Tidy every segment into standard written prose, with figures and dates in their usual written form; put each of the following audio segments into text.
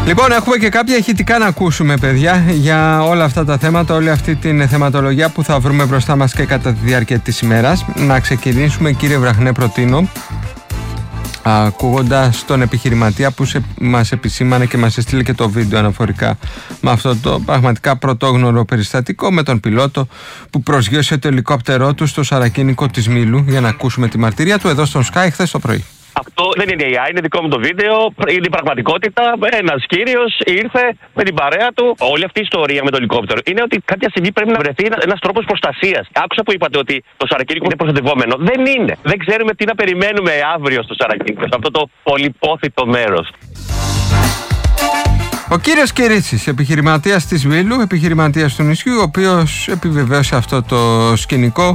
Λοιπόν, έχουμε και κάποια ηχητικά να ακούσουμε, παιδιά, για όλα αυτά τα θέματα, όλη αυτή την θεματολογία που θα βρούμε μπροστά μας και κατά τη διάρκεια της ημέρας. Να ξεκινήσουμε, κύριε Βραχνέ, προτείνω, ακούγοντας τον επιχειρηματία που μας επισήμανε και μας έστειλε και το βίντεο αναφορικά με αυτό το πραγματικά πρωτόγνωρο περιστατικό, με τον πιλότο που προσγείωσε το ελικόπτερό του στο σαρακίνικο της Μήλου, για να ακούσουμε τη μαρτυρία του εδώ στον Sky χθες το πρωί. Αυτό δεν είναι AI, είναι δικό μου το βίντεο, είναι η πραγματικότητα. Ένας κύριος ήρθε με την παρέα του. Όλη αυτή η ιστορία με το ελικόπτερο είναι ότι κάποια στιγμή πρέπει να βρεθεί ένας τρόπος προστασίας. Άκουσα που είπατε ότι το σαρακίνικο είναι προστατευόμενο. Δεν είναι. Δεν ξέρουμε τι να περιμένουμε αύριο στο σαρακίνικο, σε αυτό το πολυπόθητο μέρος. Ο κύριος Κυρίτσης, επιχειρηματίας της Μήλου, επιχειρηματίας του νησιού, ο οποίος επιβεβαίωσε αυτό το σκηνικό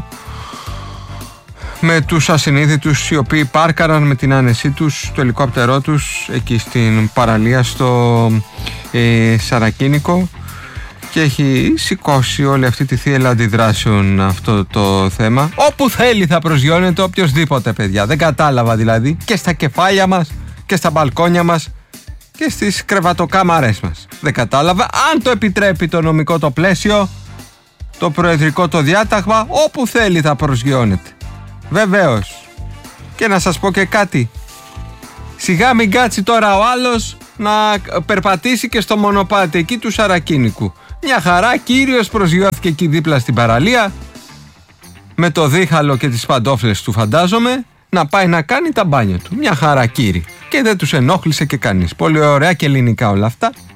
με τους ασυνείδητους οι οποίοι πάρκαραν με την άνεσή τους το ελικόπτερό τους εκεί στην παραλία στο Σαρακίνικο, και έχει σηκώσει όλη αυτή τη θύελλα αντιδράσεων αυτό το θέμα. Όπου θέλει θα προσγειώνεται οποιοσδήποτε, παιδιά. Δεν κατάλαβα δηλαδή, και στα κεφάλια μας και στα μπαλκόνια μας και στις κρεβατοκάμαρες μας. Δεν κατάλαβα. Αν το επιτρέπει το νομικό το πλαίσιο, το προεδρικό το διάταγμα, όπου θέλει θα προσγειώνεται. Βεβαίως. Και να σας πω και κάτι. Σιγά μην κάτσει τώρα ο άλλος να περπατήσει και στο μονοπάτι εκεί του Σαρακίνικου. Μια χαρά, κύριος προσγειώθηκε εκεί δίπλα στην παραλία, με το δίχαλο και τις παντόφλες του, φαντάζομαι, να πάει να κάνει τα μπάνια του. Μια χαρά, κύριε. Και δεν τους ενόχλησε και κανείς. Πολύ ωραία και ελληνικά όλα αυτά.